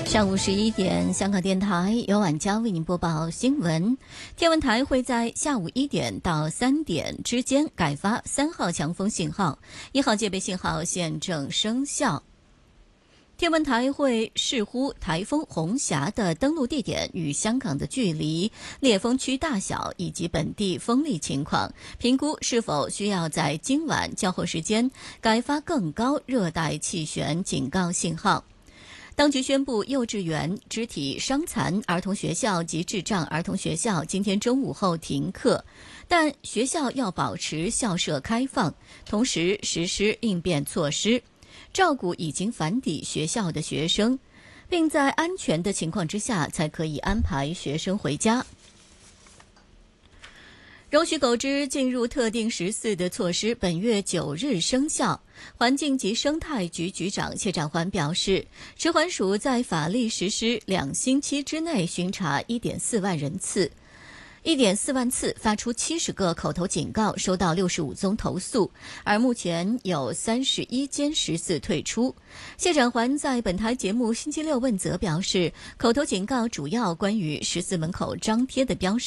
上午11点，香港电台由晚佳为您播报新闻。天文台会在下午1点到3点之间改发3号强风信号，1号戒备信号现正生效。天文台会视乎台风红霞的登陆地点与香港的距离、烈风区大小以及本地风力情况，评估是否需要在今晚较后时间改发更高热带气旋警告信号。当局宣布，幼稚园、肢体伤残儿童学校及智障儿童学校今天中午后停课，但学校要保持校舍开放，同时实施应变措施，照顾已经返抵学校的学生，并在安全的情况之下才可以安排学生回家。容许狗只进入特定食肆的措施本月9日生效。环境及生态局局长谢展寰表示，食环署在法令实施2星期之内巡查1.4万次，发出70个口头警告，收到65宗投诉，而目前有31间食肆退出。谢展寰在本台节目星期六问责表示，口头警告主要关于食肆门口张贴的标识